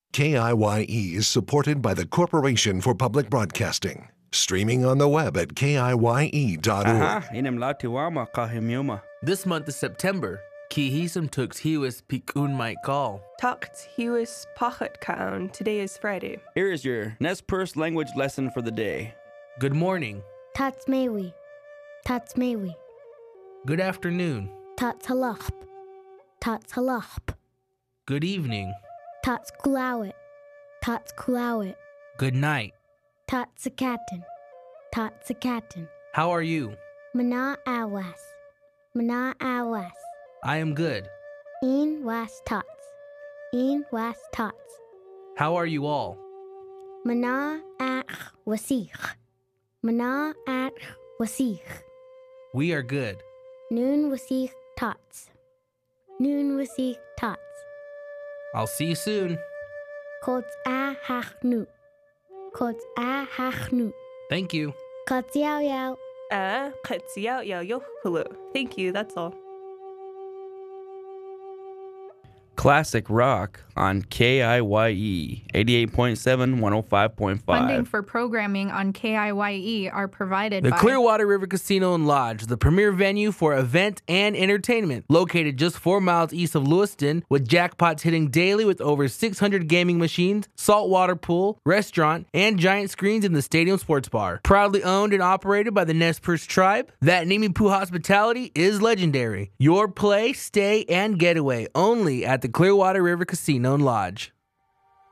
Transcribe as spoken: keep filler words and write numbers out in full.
K I Y E is supported by the Corporation for Public Broadcasting. Streaming on the web at K I Y E dot org. Aha, inem latiwama kahimiuma. This month is September. Kihisum tux hiwis pikun might call. Tukt hiwis pachat kaun. Today is Friday. Here is your Nez Perce language lesson for the day. Good morning. Tatsmewi. Tatsmewi. Good afternoon. Tatsalachp. Tatsalachp. Good evening. Tatskulawit. Tatskulawit. Good night. Tatsakatin. Tatsakatin. How are you? Mana awas. Mana awas. I am good. In was tots. In was tots. How are you all? Mana ach wasich. Mana ach wasich. We are good. Noon wasich tots. Noon wasich tots. I'll see you soon. Kots a hachnu. Kots a hachnu. Thank you. Kots yao yao. Ah, katsiao yao yo hulu. Thank you, that's all. Classic rock on K I Y E, eighty-eight point seven, one oh five point five. Funding for programming on K I Y E are provided The by Clearwater River Casino and Lodge, the premier venue for event and entertainment, located just four miles east of Lewiston, with jackpots hitting daily with over six hundred gaming machines, saltwater pool, restaurant, and giant screens in the stadium sports bar. Proudly owned and operated by the Nez Perce tribe, that Nimipu hospitality is legendary. Your play, stay, and getaway only at the Clearwater River Casino and Lodge.